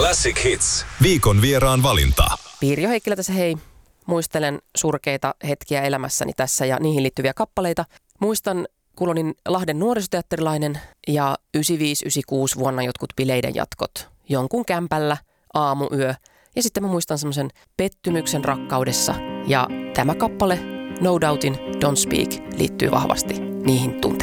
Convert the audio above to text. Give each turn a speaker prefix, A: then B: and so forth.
A: Classic Hits. Viikon vieraan valinta.
B: Pirjo Heikkilä tässä hei. Muistelen surkeita hetkiä elämässäni tässä ja niihin liittyviä kappaleita. Muistan, kun olin Lahden nuorisoteatterilainen ja 95-96 vuonna jotkut bileiden jatkot. Jonkun kämpällä, aamuyö. Ja sitten mä muistan semmoisen pettymyksen rakkaudessa. Ja tämä kappale, No Doubtin Don't Speak, liittyy vahvasti niihin tunteisiin.